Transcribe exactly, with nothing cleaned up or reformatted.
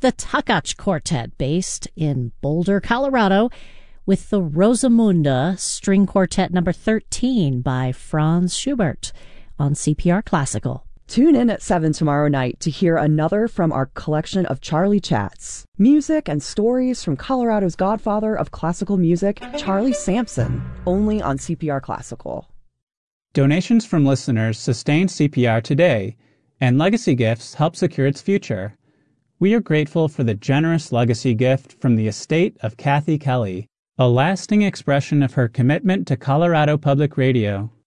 the Takach Quartet, based in Boulder, Colorado, with the Rosamunda String Quartet number thirteen by Franz Schubert on C P R Classical. Tune in at seven tomorrow night to hear another from our collection of Charlie Chats. Music and stories from Colorado's godfather of classical music, Charlie Sampson, only on C P R Classical. Donations from listeners sustain C P R today, and legacy gifts help secure its future. We are grateful for the generous legacy gift from the estate of Kathy Kelly, a lasting expression of her commitment to Colorado Public Radio.